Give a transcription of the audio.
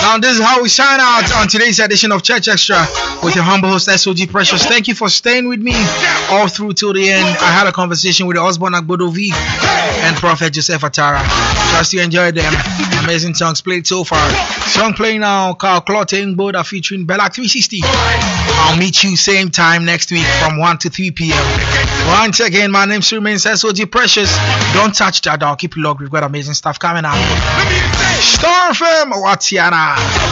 Now this is how we sign out on today's edition of Church Extra with your humble host SOG Precious. Thank you for staying with me all through till the end. I had a conversation with Osborne Agbodovic and Prophet Joseph Atara. Trust you enjoyed them. Amazing songs played so far. Song playing now, Carl Clotting Boda featuring Bella 360. I'll meet you same time next week from 1 to 3 p.m. Once again, my name remains SOG Precious. Don't touch that, I'll keep you logged. We've got amazing stuff coming up. Star FM, Watiana.